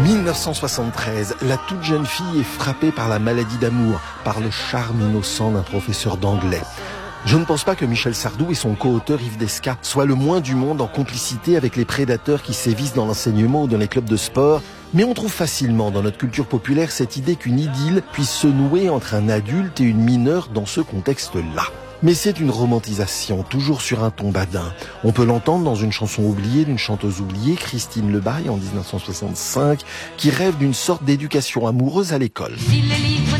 1973, la toute jeune fille est frappée par la maladie d'amour, par le charme innocent d'un professeur d'anglais. Je ne pense pas que Michel Sardou et son co-auteur Yves Desca soient le moins du monde en complicité avec les prédateurs qui sévissent dans l'enseignement ou dans les clubs de sport, mais on trouve facilement dans notre culture populaire cette idée qu'une idylle puisse se nouer entre un adulte et une mineure dans ce contexte-là. Mais c'est une romantisation, toujours sur un ton badin. On peut l'entendre dans une chanson oubliée d'une chanteuse oubliée, Christine Lebaille, en 1965, qui rève d'une sorte d'éducation amoureuse à l'école. Si les livres